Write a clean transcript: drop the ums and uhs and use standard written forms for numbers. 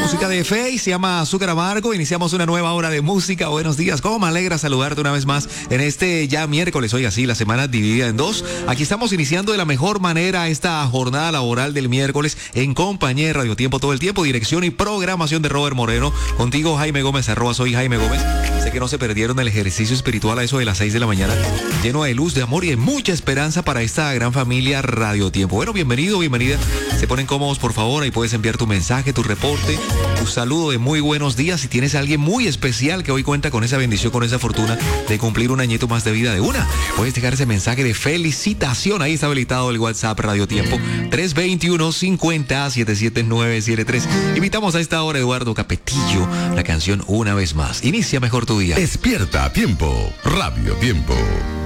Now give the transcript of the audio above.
Música de fe y se llama Azúcar Amargo. Iniciamos una nueva hora de música. Buenos días. Cómo me alegra saludarte una vez más en este ya miércoles. Oiga, sí, la semana dividida en dos. Aquí estamos iniciando de la mejor manera esta jornada laboral del miércoles en compañía de Radio Tiempo todo el tiempo. Dirección y programación de Robert Moreno. Contigo, Jaime Gómez, @soy Jaime Gómez. Sé que no se perdieron el ejercicio espiritual a eso de las 6 de la mañana. Lleno de luz, de amor y de mucha esperanza para esta gran familia Radio Tiempo. Bueno, bienvenido, bienvenida. Se ponen cómodos, por favor. Ahí puedes enviar tu mensaje, tu reporte, tu saludo de muy buenos días. Si tienes a alguien muy especial que hoy cuenta con esa bendición, con esa fortuna de cumplir un añito más de vida de una, puedes dejar ese mensaje de felicitación. Ahí está habilitado el WhatsApp Radio Tiempo 321-50-77973. Invitamos a esta hora a Eduardo Capetillo, la canción Una Vez Más. Inicia mejor tu día. Despierta a tiempo, Radio Tiempo.